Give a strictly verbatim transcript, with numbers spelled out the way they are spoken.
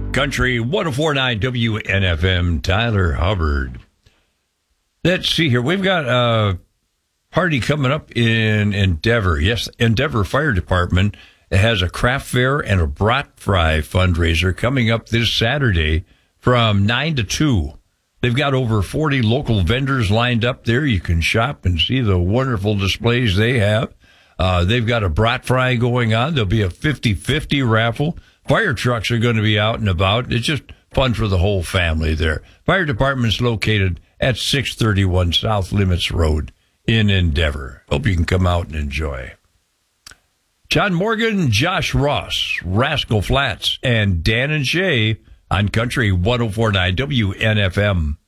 Country one oh four point nine W N F M, Tyler Hubbard. Let's see here. We've got a party coming up in Endeavor. Yes, Endeavor Fire Department has a craft fair and a brat fry fundraiser coming up this Saturday from nine to two. They've got over forty local vendors lined up there. You can shop and see the wonderful displays they have. Uh, they've got a brat fry going on. There'll be a fifty-fifty raffle. Fire trucks are going to be out and about. It's just fun for the whole family there. Fire department's located at six thirty-one South Limits Road in Endeavor. Hope you can come out and enjoy. John Morgan, Josh Ross, Rascal Flats, and Dan and Shay on Country one oh four point nine W N F M.